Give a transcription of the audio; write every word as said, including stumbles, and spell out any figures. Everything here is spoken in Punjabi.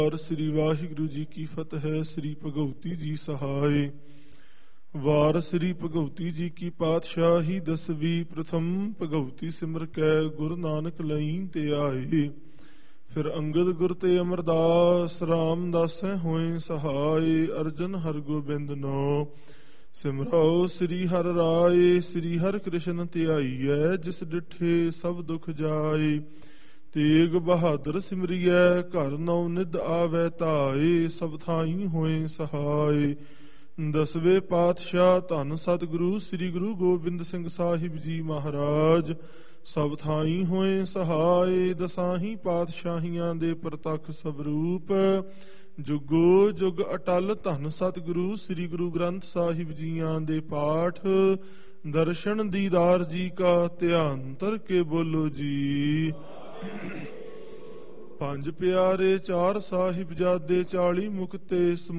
ਸ੍ਰੀ ਵਾਹਿਗੁਰੂ ਜੀ ਕੀ ਫਤਿਹ। ਸ੍ਰੀ ਭਗਉਤੀ ਜੀ ਸਹਾਇ। ਵਾਰ ਸ੍ਰੀ ਭਗਉਤੀ ਜੀ ਕੀ ਪਾਤਸ਼ਾਹੀ ਦਸਵੀਂ। ਪ੍ਰਥਮ ਭਗਉਤੀ ਸਿਮਰ ਕੈ ਗੁਰੂ ਨਾਨਕ ਲਈ ਤੇ ਆਏ। ਫਿਰ ਅੰਗਦ ਗੁਰ ਤੇ ਅਮਰਦਾਸ ਰਾਮਦਾਸੈ ਹੋਏ ਸਹਾਇ। ਅਰਜਨ ਹਰਗੋਬਿੰਦ ਨੋ ਸਿਮਰੋ ਸ੍ਰੀ ਹਰਿ ਰਾਏ। ਸ੍ਰੀ ਹਰਿ ਕ੍ਰਿਸ਼ਨ ਧਿਆਈਐ ਜਿਸ ਡਿਠੇ ਸਭ ਦੁਖ ਜਾਏ। ਤੇਗ ਬਹਾਦਰ ਸਿਮਰਿਐ ਘਰ ਨਉ ਨਿਧ ਆਵੈ ਧਾਏ। ਸਭ ਥਾਈ ਹੋਏ ਸਹਾਇ। ਦਸਵੇਂ ਪਾਤਸ਼ਾਹ ਧੰਨ ਸਤਿਗੁਰੂ ਸ੍ਰੀ ਗੁਰੂ ਗੋਬਿੰਦ ਸਿੰਘ ਸਾਹਿਬ ਜੀ ਮਹਾਰਾਜ ਸਭ ਥਾਈ ਹੋਏ ਸਹਾਇ। ਦਸਾਹੀ ਪਾਤਸ਼ਾਹੀਆਂ ਦੇ ਪ੍ਰਤੱਖ ਸਵਰੂਪ ਜੁਗੋ ਜੁਗ ਅਟਲ ਧੰਨ ਸਤਿਗੁਰੂ ਸ੍ਰੀ ਗੁਰੂ ਗ੍ਰੰਥ ਸਾਹਿਬ ਜੀਆਂ ਦੇ ਪਾਠ ਦਰਸ਼ਨ ਦੀਦਾਰ ਜੀ ਕਾ ਧਿਆਨ ਧਰ ਕੇ ਬੋਲੋ ਜੀ। ਪੰਜ ਪਿਆਰੇ ਚਾਰ ਸਾਹਿਬਜ਼ਾਦੇ ਚਾਲੀ ਮੁਕਤੇ